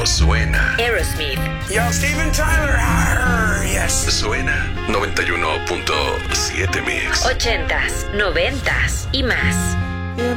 Cuando suena Aerosmith. Yo, Steven Tyler. Yes. Suena 91.7 Mix. 80s, 90s y más.